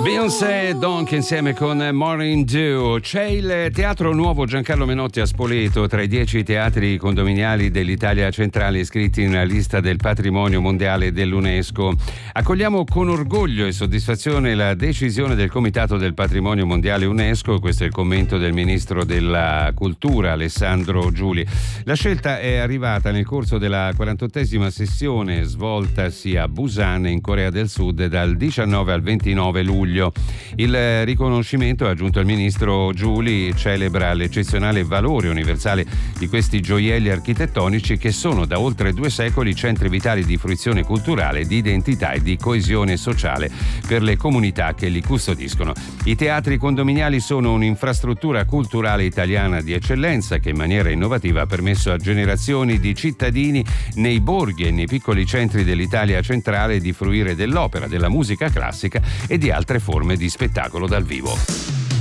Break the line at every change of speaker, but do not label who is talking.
Beyoncé Donk insieme con Morning Dew. C'è il Teatro Nuovo Giancarlo Menotti a Spoleto, tra i 10 teatri condominiali dell'Italia centrale iscritti nella lista del patrimonio mondiale dell'UNESCO. Accogliamo con orgoglio e soddisfazione la decisione del Comitato del Patrimonio Mondiale UNESCO. Questo è il commento del ministro della Cultura Alessandro Giuli. La scelta è arrivata nel corso della 48esima sessione svoltasi a Busan in Corea del Sud dal 19 al 29 luglio. Il riconoscimento, ha aggiunto il ministro Giuli, celebra l'eccezionale valore universale di questi gioielli architettonici che sono da oltre 2 secoli centri vitali di fruizione culturale, di identità e di coesione sociale per le comunità che li custodiscono. I teatri condominiali sono un'infrastruttura culturale italiana di eccellenza che in maniera innovativa ha permesso a generazioni di cittadini nei borghi e nei piccoli centri dell'Italia centrale di fruire dell'opera, della musica classica e di altre forme di spettacolo dal vivo.